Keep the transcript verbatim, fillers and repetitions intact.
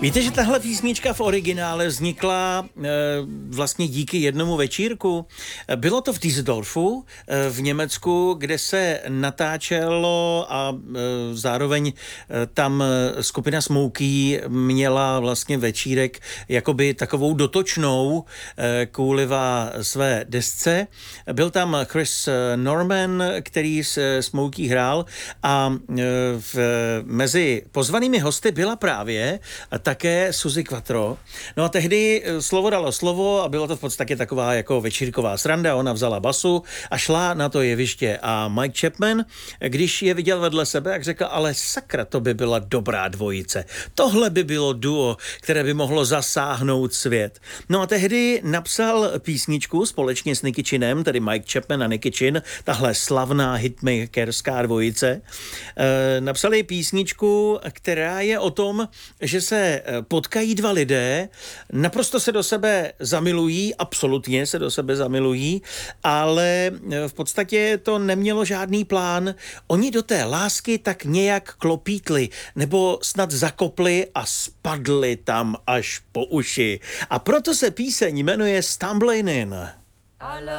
Víte, že tahle písnička v originále vznikla e, vlastně díky jednomu večírku. Bylo to v Düsseldorfu e, v Německu, kde se natáčelo a e, zároveň e, tam skupina Smokey měla vlastně večírek jakoby takovou dotočnou e, kůliva své desce. Byl tam Chris Norman, který s Smokey hrál a e, v, mezi pozvanými hosty byla právě také Suzi Quatro. No a tehdy slovo dalo slovo a bylo to v podstatě taková jako večírková sranda. Ona vzala basu a šla na to jeviště a Mike Chapman, když je viděl vedle sebe, jak řekl, ale sakra, to by byla dobrá dvojice. Tohle by bylo duo, které by mohlo zasáhnout svět. No a tehdy napsal písničku společně s Nicky Chinem, tedy Mike Chapman a Nicky Chin, tahle slavná hitmakerská dvojice. E, napsali písničku, která je o tom, že se potkají dva lidé, naprosto se do sebe zamilují, absolutně se do sebe zamilují, ale v podstatě to nemělo žádný plán. Oni do té lásky tak nějak klopítli, nebo snad zakopli a spadli tam až po uši. A proto se píseň jmenuje Stumbling In.